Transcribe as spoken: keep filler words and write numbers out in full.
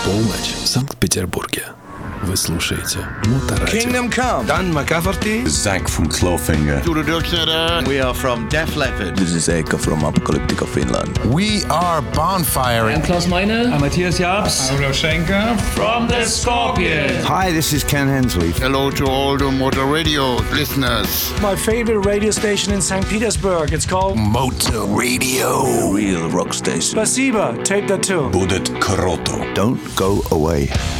Полночь в Санкт-Петербурге. Вы слушаете Моторадио. Kingdom Come. Dan McCafferty. Zach from Clawfinger. We are from Def Leppard. This is Eka from Apocalyptica Finland. We are Bonfire. I'm Klaus Meine. I'm Matthias Jabs. Udo Schenker. From the Scorpions. Hi, this is Ken Hensley. Hello to all the Motor Radio listeners. My favorite radio station in Saint Petersburg. It's called Motor Radio. A real rock station. Spasiba. Tape that too. Будет круто. Don't go away.